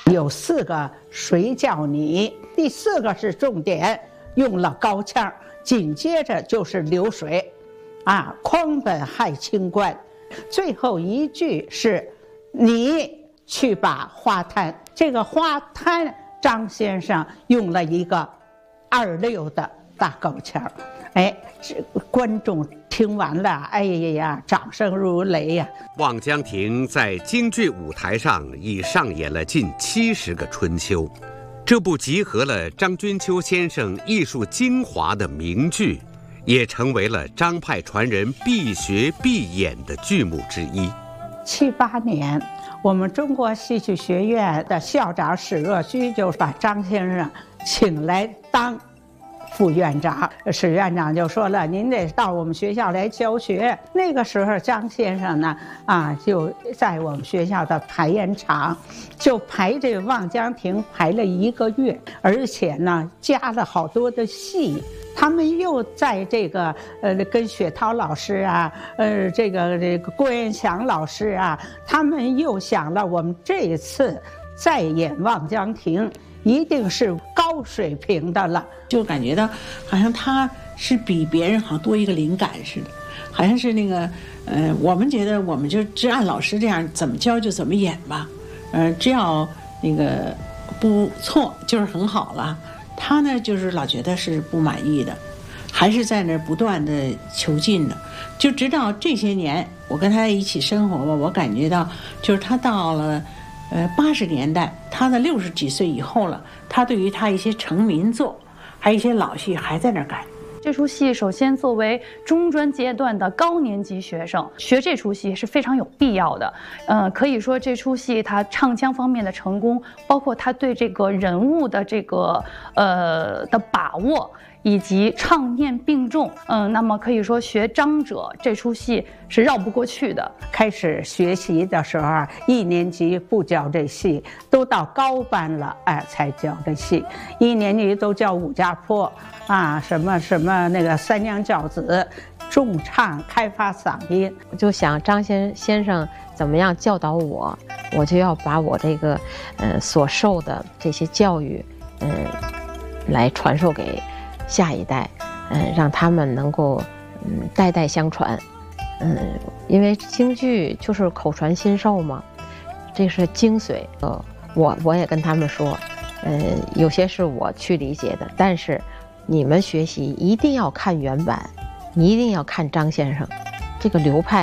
有4个谁叫你，第4个是重点，用了高腔，紧接着就是流水，匡本害清官，最后一句是你去把花滩，这个花滩张先生用了一个26的大高腔，观众听完了，哎呀，掌声如雷呀！ 望江亭在京剧舞台上已上演了近70个春秋，这部集合了张君秋先生艺术精华的名剧，也成为了张派传人必学必演的剧目之一。 78年，我们中国戏曲学院的校长史若虚就把张先生请来当副院长，史院长就说了，您得到我们学校来教学。那个时候张先生呢，就在我们学校的排演场就排这个《望江亭》排了1个月，而且呢加了好多的戏。他们又在这个跟雪涛老师这个郭彦祥老师他们又想了，我们这一次再演《望江亭》一定是高水平的了， 就感觉到好像他是比别人好像多一个灵感似的，好像是那个我们觉得我们就按老师这样怎么教就怎么演吧，只要那个不错就是很好了。他呢就是老觉得是不满意的，还是在那不断的求进的，就直到这些年我跟他一起生活吧，我感觉到就是他到了80年代，他的60几岁以后了，他对于他一些成名作还有一些老戏还在那儿改。 这出戏首先作为中专阶段的高年级学生学这出戏是非常有必要的。可以说这出戏它唱腔方面的成功，包括他对这个人物的这个的把握，以及唱念并重，那么可以说学张者这出戏是绕不过去的。 开始学习的时候1年级不教这戏，都到高班了才教这戏。1年级都教武家坡什么那个三娘教子，重唱开发嗓音。 我就想张先生怎么样教导我，我就要把我这个所受的这些教育来传授给下一代，让他们能够代代相传。因为京剧就是口传心授嘛，这是精髓。我也跟他们说，有些是我去理解的，但是你们学习一定要看原版，你一定要看张先生这个流派。